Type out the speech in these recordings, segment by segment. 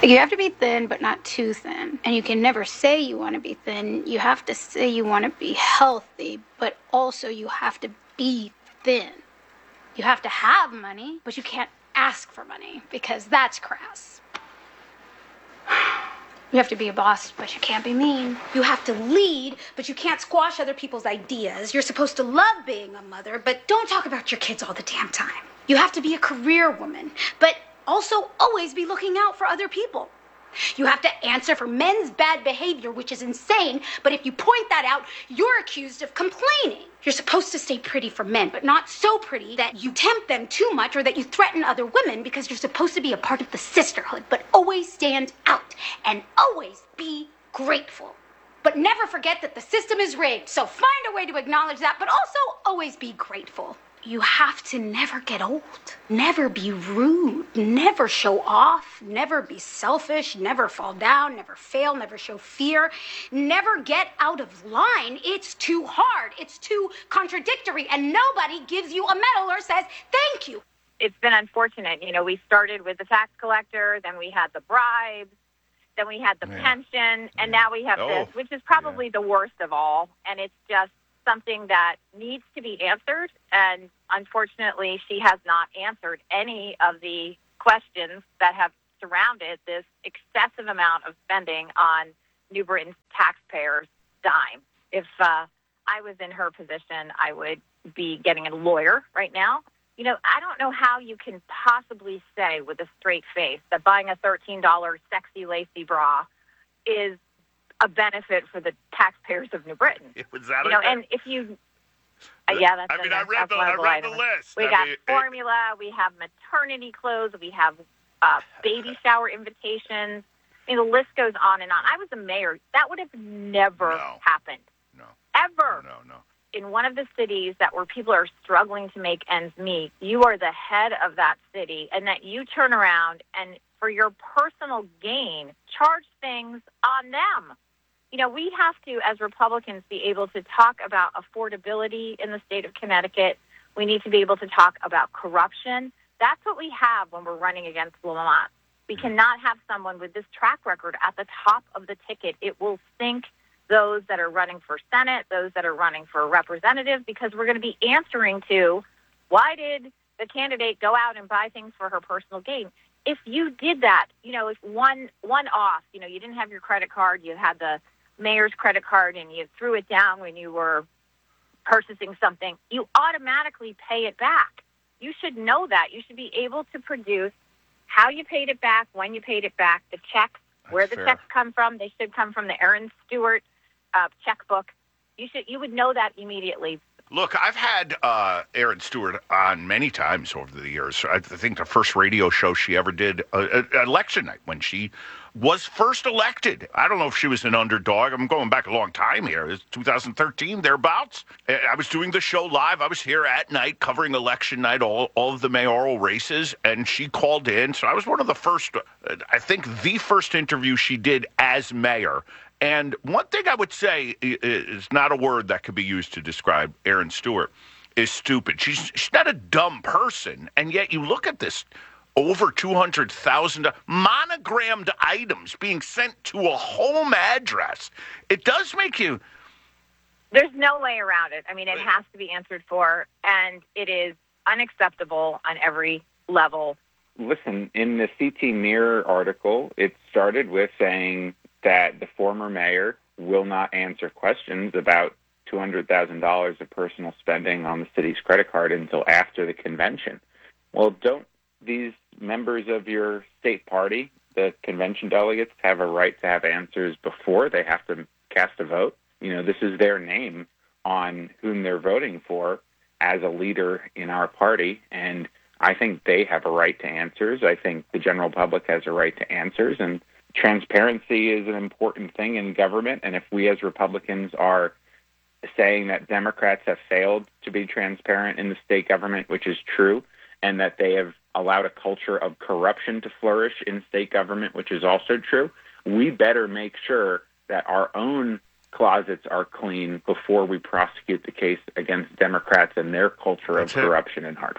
You have to be thin, but not too thin. And you can never say you want to be thin. You have to say you want to be healthy, but also you have to be thin. You have to have money, but you can't ask for money because that's crass. You have to be a boss, but you can't be mean. You have to lead, but you can't squash other people's ideas. You're supposed to love being a mother, but don't talk about your kids all the damn time. You have to be a career woman, but also always be looking out for other people. You have to answer for men's bad behavior, which is insane, but if you point that out, you're accused of complaining. You're supposed to stay pretty for men, but not so pretty that you tempt them too much or that you threaten other women, because you're supposed to be a part of the sisterhood, but always stand out and always be grateful. But never forget that the system is rigged, so find a way to acknowledge that, but also always be grateful. You have to never get old, never be rude, never show off, never be selfish, never fall down, never fail, never show fear, never get out of line. It's too hard, it's too contradictory, and nobody gives you a medal or says thank you. It's been unfortunate. You know, we started with the tax collector, then we had the bribes, then we had the pension, and now we have this, which is probably the worst of all, and it's just something that needs to be answered, and unfortunately she has not answered any of the questions that have surrounded this excessive amount of spending on New Britain's taxpayers' dime. If I was in her position, I would be getting a lawyer right now. You know, I don't know how you can possibly say with a straight face that buying a $13 sexy lacy bra is a benefit for the taxpayers of New Britain. Was that and if you, that's. I read the list. We got formula. We have maternity clothes. We have baby shower invitations. I mean, the list goes on and on. I was a mayor. That would have never happened. No. Ever. No. In one of the cities where people are struggling to make ends meet, you are the head of that city, and that you turn around and, for your personal gain, charge things on them. You know, we have to, as Republicans, be able to talk about affordability in the state of Connecticut. We need to be able to talk about corruption. That's what we have when we're running against Lamont. We cannot have someone with this track record at the top of the ticket. It will sink those that are running for Senate, those that are running for representative, because we're going to be answering to, why did the candidate go out and buy things for her personal gain? If you did that, you know, if one off, you know, you didn't have your credit card, you had the mayor's credit card and you threw it down when you were purchasing something, you automatically pay it back. You should know that. You should be able to produce how you paid it back, when you paid it back, the checks, where the checks come from. They should come from the Aaron Stewart checkbook. You would know that immediately. Look, I've had Aaron Stewart on many times over the years. I think the first radio show she ever did, election night, when she was first elected. I don't know if she was an underdog. I'm going back a long time here. It's 2013, thereabouts. I was doing the show live. I was here at night covering election night, all of the mayoral races, and she called in. So I was one of the first, I think the first interview she did as mayor. And one thing I would say is not a word that could be used to describe Aaron Stewart, is stupid. She's not a dumb person, and yet you look at this, over 200,000 monogrammed items being sent to a home address. It does make you... There's no way around it. I mean, it has to be answered for, and it is unacceptable on every level. Listen, in the CT Mirror article, it started with saying that the former mayor will not answer questions about $200,000 of personal spending on the city's credit card until after the convention. Well, don't these members of your state party, the convention delegates, have a right to have answers before they have to cast a vote? You know, this is their name on whom they're voting for as a leader in our party, and I think they have a right to answers. I think the general public has a right to answers, and transparency is an important thing in government, and if we as Republicans are saying that Democrats have failed to be transparent in the state government, which is true, and that they have allowed a culture of corruption to flourish in state government, which is also true, we better make sure that our own closets are clean before we prosecute the case against Democrats and their culture of corruption in Hartford.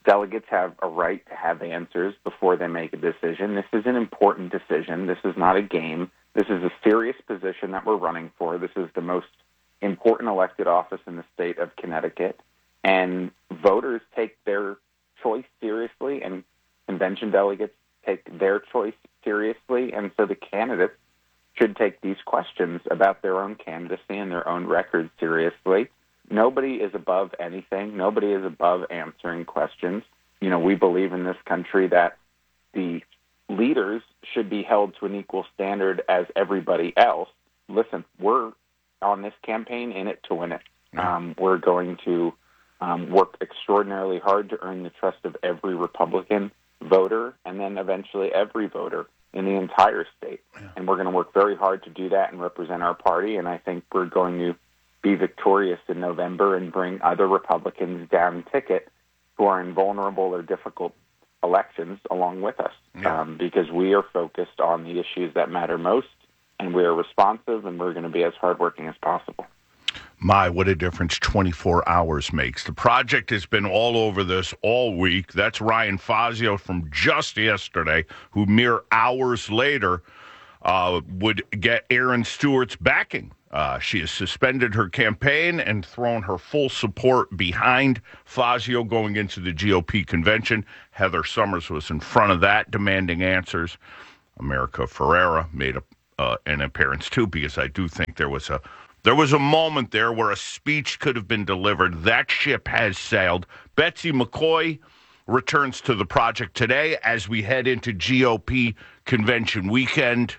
Delegates have a right to have answers before they make a decision. This is an important decision. This is not a game. This is a serious position that we're running for. This is the most important elected office in the state of Connecticut. And voters take their choice seriously, and convention delegates take their choice seriously. And so the candidates should take these questions about their own candidacy and their own record seriously. Nobody is above anything. Nobody is above answering questions. You know, we believe in this country that the leaders should be held to an equal standard as everybody else. Listen, we're on this campaign in it to win it. We're going to work extraordinarily hard to earn the trust of every Republican voter and then eventually every voter in the entire state. Yeah. And we're going to work very hard to do that and represent our party. And I think we're going to be victorious in November and bring other Republicans down ticket who are in vulnerable or difficult elections along with us. Yeah. Because we are focused on the issues that matter most, and we are responsive, and we're going to be as hardworking as possible. My, what a difference 24 hours makes. The project has been all over this all week. That's Ryan Fazio from just yesterday, who mere hours later would get Aaron Stewart's backing. She has suspended her campaign and thrown her full support behind Fazio going into the GOP convention. Heather Summers was in front of that, demanding answers. America Ferrera made an appearance, too, because I do think there was a moment there where a speech could have been delivered. That ship has sailed. Betsy McCoy returns to the project today as we head into GOP convention weekend.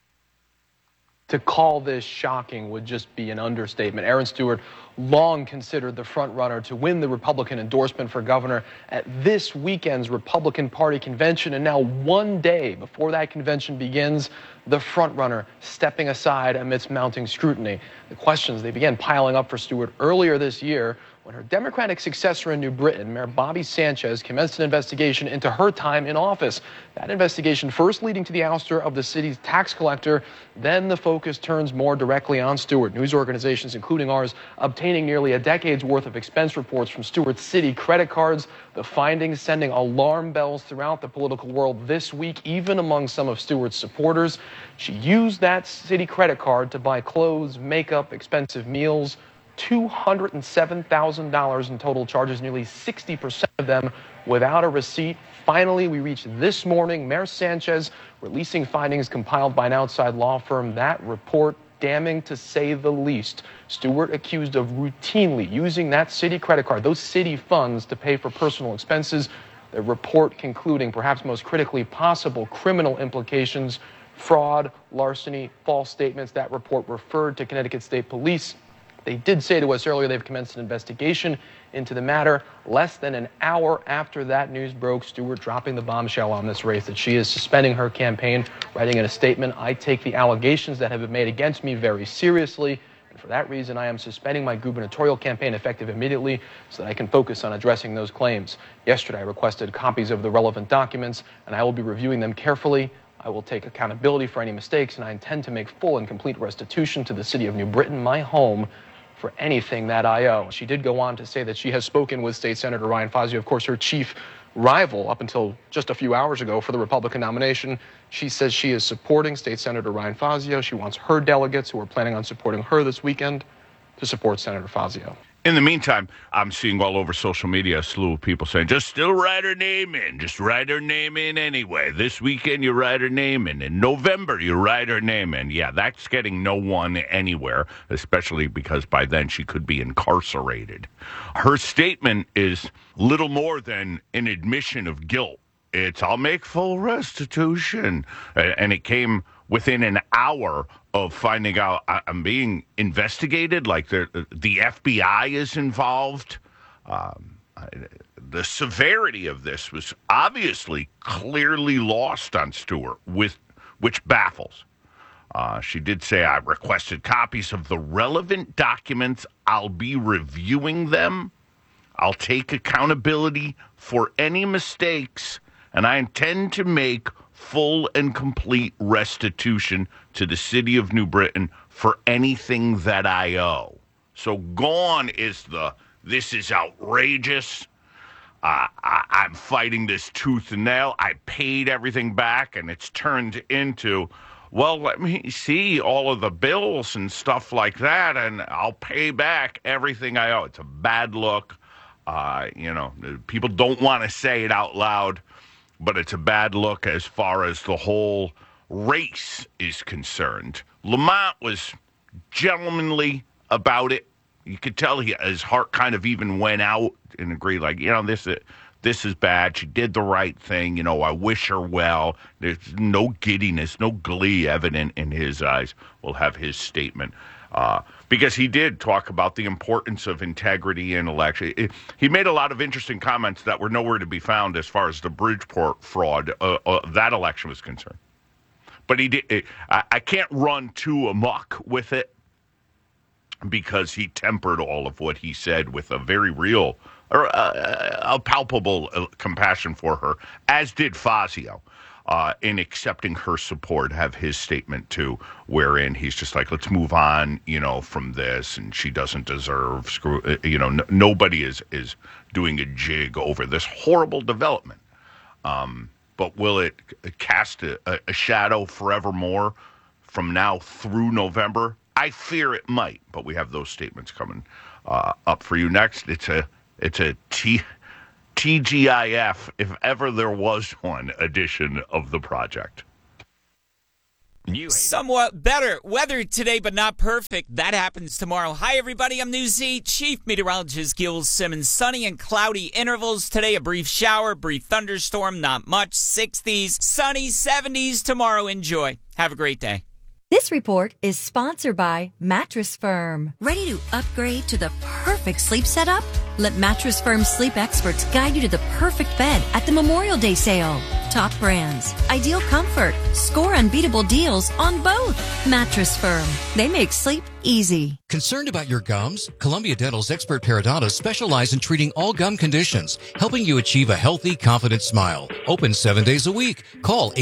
To call this shocking would just be an understatement. Aaron Stewart, long considered the front runner to win the Republican endorsement for governor at this weekend's Republican Party convention. And now, one day before that convention begins, the front runner stepping aside amidst mounting scrutiny. The questions, they began piling up for Stewart earlier this year when her Democratic successor in New Britain, Mayor Bobby Sanchez, commenced an investigation into her time in office. That investigation first leading to the ouster of the city's tax collector. Then the focus turns more directly on Stewart. News organizations, including ours, obtaining nearly a decade's worth of expense reports from Stewart's city credit cards. The findings sending alarm bells throughout the political world this week, even among some of Stewart's supporters. She used that city credit card to buy clothes, makeup, expensive meals. $207,000 in total charges, nearly 60% of them without a receipt. Finally, we reached this morning, Mayor Sanchez releasing findings compiled by an outside law firm. That report damning to say the least. Stewart accused of routinely using that city credit card, those city funds, to pay for personal expenses. The report concluding, perhaps most critically, possible criminal implications, fraud, larceny, false statements. That report referred to Connecticut State Police. They did say to us earlier they've commenced an investigation into the matter. Less than an hour after that news broke, Stewart dropping the bombshell on this race that she is suspending her campaign, writing in a statement, "I take the allegations that have been made against me very seriously, and for that reason I am suspending my gubernatorial campaign effective immediately so that I can focus on addressing those claims." Yesterday I requested copies of the relevant documents, and I will be reviewing them carefully. I will take accountability for any mistakes, and I intend to make full and complete restitution to the city of New Britain, my home, for anything that I owe. She did go on to say that she has spoken with State Senator Ryan Fazio, of course, her chief rival up until just a few hours ago for the Republican nomination. She says she is supporting State Senator Ryan Fazio. She wants her delegates who are planning on supporting her this weekend to support Senator Fazio. In the meantime, I'm seeing all over social media a slew of people saying, just still write her name in. Just write her name in anyway. This weekend, you write her name in. In November, you write her name in. Yeah, that's getting no one anywhere, especially because by then she could be incarcerated. Her statement is little more than an admission of guilt. It's, I'll make full restitution. And it came within an hour of finding out I'm being investigated, like the FBI is involved. The severity of this was obviously clearly lost on Stewart, which baffles. She did say, I requested copies of the relevant documents. I'll be reviewing them. I'll take accountability for any mistakes, and I intend to make full and complete restitution to the city of New Britain for anything that I owe. So gone is this is outrageous. I'm fighting this tooth and nail. I paid everything back, and it's turned into, well, let me see all of the bills and stuff like that, and I'll pay back everything I owe. It's a bad look. People don't want to say it out loud, but it's a bad look as far as the whole race is concerned. Lamont was gentlemanly about it. You could tell his heart kind of even went out and agreed, like, this is bad. She did the right thing. I wish her well. There's no giddiness, no glee evident in his eyes. We'll have his statement. Because he did talk about the importance of integrity in election. He made a lot of interesting comments that were nowhere to be found as far as the Bridgeport fraud, that election was concerned. But he did. I can't run too amok with it, because he tempered all of what he said with a very real or a palpable compassion for her, as did Fazio, in accepting her support, have his statement too, wherein he's just like, let's move on, from this, and she doesn't deserve, nobody is doing a jig over this horrible development. But will it cast a shadow forevermore from now through November? I fear it might, but we have those statements coming up for you next. It's a TGIF, if ever there was one, edition of the project. Somewhat better weather today, but not perfect. That happens tomorrow. Hi, everybody. I'm Newsy Chief Meteorologist Gil Simmons. Sunny and cloudy intervals today. A brief shower, brief thunderstorm, not much. 60s, sunny, 70s tomorrow. Enjoy. Have a great day. This report is sponsored by Mattress Firm. Ready to upgrade to the perfect sleep setup? Let Mattress Firm sleep experts guide you to the perfect bed at the Memorial Day sale. Top brands, ideal comfort, score unbeatable deals on both. Mattress Firm. They make sleep easy. Concerned about your gums? Columbia Dental's expert periodontists specialize in treating all gum conditions, helping you achieve a healthy, confident smile. Open 7 days a week. Call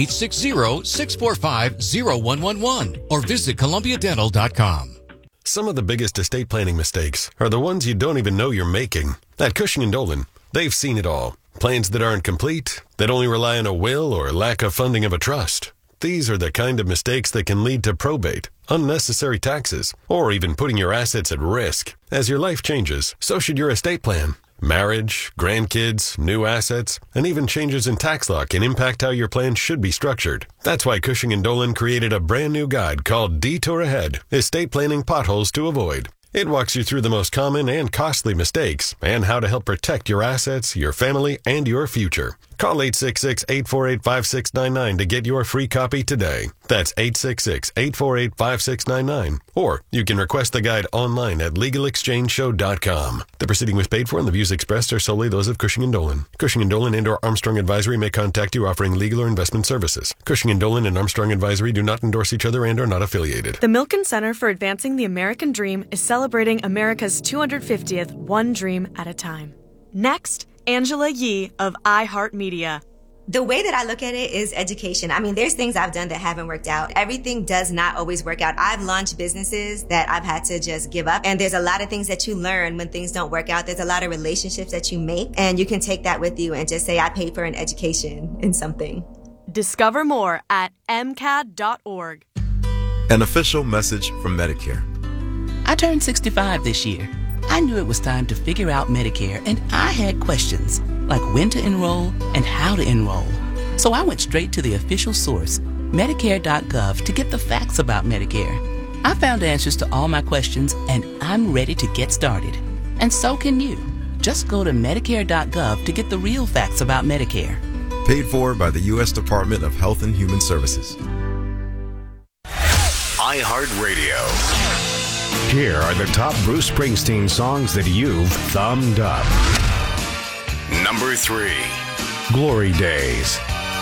860-645-0111 or visit columbiadental.com. Some of the biggest estate planning mistakes are the ones you don't even know you're making. At Cushing & Dolan, they've seen it all. Plans that aren't complete, that only rely on a will or lack of funding of a trust. These are the kind of mistakes that can lead to probate, unnecessary taxes, or even putting your assets at risk. As your life changes, so should your estate plan. Marriage, grandkids, new assets, and even changes in tax law can impact how your plan should be structured. That's why Cushing & Dolan created a brand new guide called Detour Ahead, Estate Planning Potholes to Avoid. It walks you through the most common and costly mistakes and how to help protect your assets, your family, and your future. Call 866-848-5699 to get your free copy today. That's 866-848-5699. Or you can request the guide online at LegalExchangeShow.com. The proceeding was paid for and the views expressed are solely those of Cushing & Dolan. Cushing & Dolan and/or Armstrong Advisory may contact you offering legal or investment services. Cushing & Dolan and Armstrong Advisory do not endorse each other and are not affiliated. The Milken Center for Advancing the American Dream is celebrating America's 250th One Dream at a Time. Next, Angela Yee of iHeartMedia. The way that I look at it is education. I mean, there's things I've done that haven't worked out. Everything does not always work out. I've launched businesses that I've had to just give up. And there's a lot of things that you learn when things don't work out. There's a lot of relationships that you make. And you can take that with you and just say, I paid for an education in something. Discover more at MCAD.org. An official message from Medicare. I turned 65 this year. I knew it was time to figure out Medicare, and I had questions, like when to enroll and how to enroll. So I went straight to the official source, Medicare.gov, to get the facts about Medicare. I found answers to all my questions, and I'm ready to get started. And so can you. Just go to Medicare.gov to get the real facts about Medicare. Paid for by the U.S. Department of Health and Human Services. iHeartRadio. Here are the top Bruce Springsteen songs that you've thumbed up. Number 3, Glory Days.